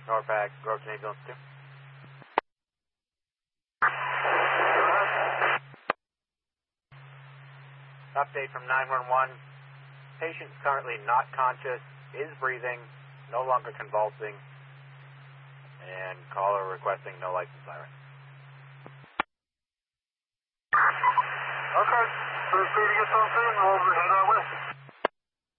Norpac, Groton Ambulance 2. Update from 911. Patient is currently not conscious, is breathing, no longer convulsing, and caller requesting no lights and siren. Okay, so see to get something, we'll head out west.